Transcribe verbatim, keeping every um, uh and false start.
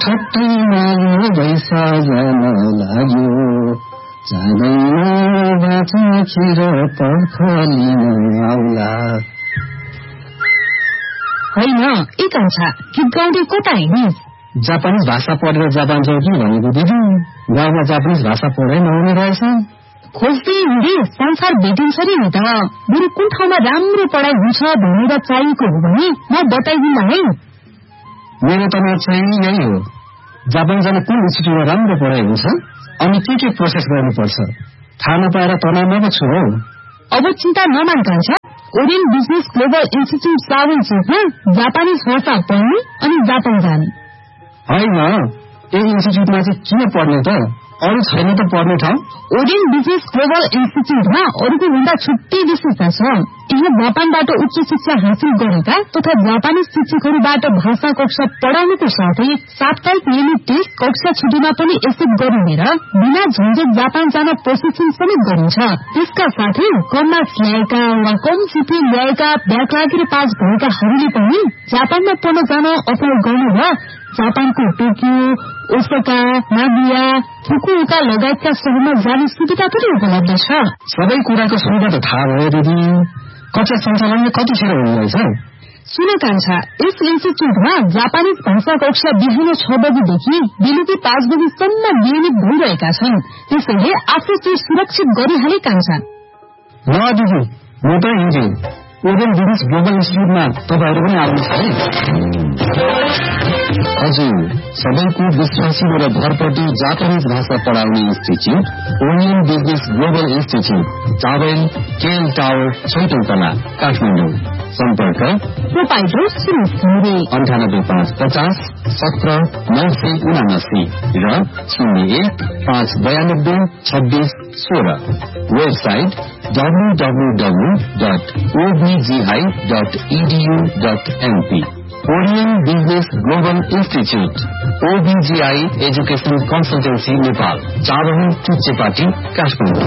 छट्टैमा यो बैसा जान लाग्यो जाँदैन बाँचेर पर्खलिन आउला। होइन ए कान्छा गीत गाउँदै कता हिँडिस्? जापानिज भाषा पढेर जापान जाऊ कि भनेको दिदी, गाउँमा जापानिज भाषा पढाइ नहुने रहेछ। खोज्दै हिँडे संसार भेटिन्छ नि त। बरु कुन ठाउँमा राम्रो पढाइ हुन्छ भनेर चाहिएको हो भने म बताइदिन्ला है। मेरो त चाहिँ यही हो, जापान जाने कुन इन्स्टिट्युटमा राम्रो पढाइ हुन्छ अनि के के प्रोसेस गर्नुपर्छ थाहा नपाएर तनावमा पो छु हौ। अब चिन्ता नमान कान्छा, ओरियन बिजनेस ग्लोबल इन्स्टिट्युट सावन चोकमा जापानिज भाषा पढ्ने अनि जापान जाने। होइन, यही इन्स्टिट्युटमा चाहिँ किन पढ्ने त? अरू छैन त पढ्ने ठाउँ? ओरियन बिजनेस ग्लोबल इन्स्टिट्युटमा अरूको भन्दा छुट्टै विशेषता छ। यहाँ जापानबाट उच्च शिक्षा हासिल गरेका तथा जापानिज शिक्षकहरूबाट भाषा कक्षा पढाउनुको साथै साप्ताहिक नियमित टेस्ट कक्षा छुट्टीमा पनि एक्सेप्ट गरिने र बिना झन्झट जापान जान प्रशिक्षण समेत गरिन्छ। त्यसका साथै कम मार्क्स ल्याएका वा कम सिपी ल्याएका ब्याक लागेर पास भएकाहरूले पनि जापानमा पढ्न जान अप्लाई गर्नु र जापानको टोकियो, ओसाका, नागोया, फुकुओका लगायतका शहरमा जाने सुविधा पनि उपलब्ध छ। सबै कुराको सुविधा त थाहा भयो दिदी, कक्षा सञ्चालन कतिखेर हुँदैछ? सुन कान्छा, यस इन्स्टिट्युटमा जापानिज भाषा कक्षा बिहान छ बजेदेखि बेलुकी पाँच बजेसम्म नियमित भइरहेका छन्। त्यसैले आफू चाहिँ सुरक्षित गरिहाले कान्छा। ल दिदी, म त हिँडे ओरियन बिजनेस ग्लोबल इन्स्टिट्युटमा तपाईँहरू पनि आउनुहुन्छ है? हजुर, सबैको विश्वासिलो र भरपर्दो जापानिज भाषा पढाउने institute Orion business global institute, Chabahil KL tower, छैटौं तला, काठमाडौँ। सम्पर्क अन्ठानब्बे पाँच पचास सत्र नौ सय उनासी र शून्य एक पाँच बयानब्बे छब्बीस सोह्र। Website W W W dot ओबिजीआई dot edu dot MP. Orion business global institute, ओबिजीआई education consultancy Nepal, चाबही Chuchepati, Kathmandu.